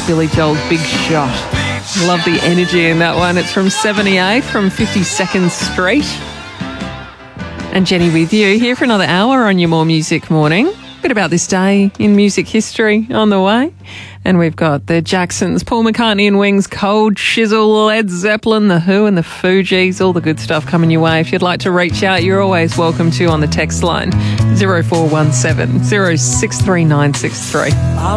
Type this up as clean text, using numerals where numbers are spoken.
Billy Joel's Big Shot. Love the energy in that one. It's from 78, from 52nd Street. And Jenny with you, here for another hour on your More Music Morning. Bit about this day in music history on the way. And we've got the Jacksons, Paul McCartney and Wings, Cold Chisel, Led Zeppelin, The Who and the Fugees, all the good stuff coming your way. If you'd like to reach out, you're always welcome to on the text line 0417 063963.